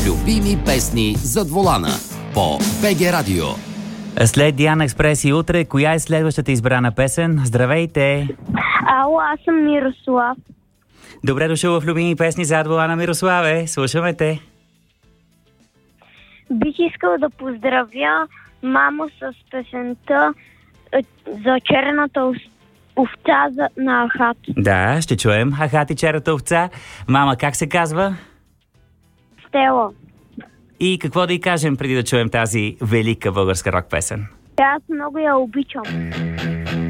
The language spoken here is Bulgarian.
Любими песни зад волана по БГ Радио. След Диана Експрес и утре, коя е следващата избрана песен? Здравейте! Ало, аз съм Мирослав. Добре дошъл в Любими песни зад волана, Мирославе. Слушаме те. Бих искал да поздравя мамо с песента за черната овца на Ахат. Да, ще чуем Ахат и черната овца. Мама, как се казва? Стела. И какво да й кажем преди да чуем тази велика българска рок песен? Аз много я обичам.